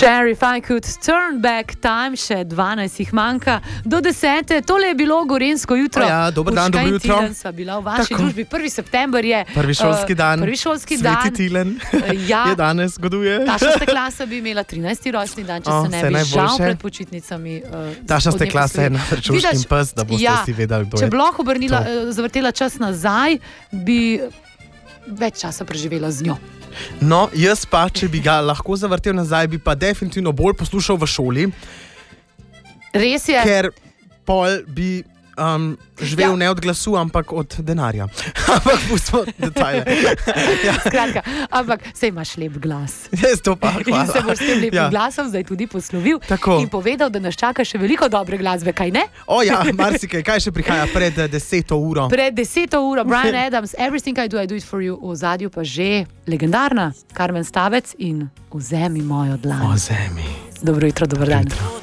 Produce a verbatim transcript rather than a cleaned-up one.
Sheriff, I could turn back time, še dvanajst jih manjka do desete. Tole je bilo gorensko jutro. Ja, dober dan, dobro jutro. Sva bila v vaši Tako. družbi. Prvi september je prvi šolski dan. Uh, prvi šolski Sveti dan. Tilen ja. je danes zgoduje. Taša klasa bi imela trinajsti rojstni dan, če oh, se ne bi žal pred počitnicami. Uh, Taša klasa je namreč uškin pes, da boste ja, si vedeli, kdo je. Če bi lahko obrnila, uh, zavrtela čas nazaj, bi več časa preživela z njo. No, jaz pa, če bi ga lahko zavrtel nazaj, bi pa definitivno bolj poslušal v šoli. Res je. Ker pol bi um, živel ja. ne od glasu, ampak od denarja. Ampak pustimo detajle. ja. Skratka, ampak sej imaš lep glas. Jaz to pa, hvala. In se boš s tem lepim ja. glasom zdaj tudi poslovil. Tako. In povedal, da nas čaka še veliko dobre glasbe, kaj ne? O ja, marsikaj, kaj še prihaja pred deseto uro? Pred deseto uro, Bryan Adams, Everything I Do, I Do It For You, v zadju pa že legendarna Karmen Stavec in Vzemi mojo dlan. Vzemi. Dobro jutro, dober dan. Jutro.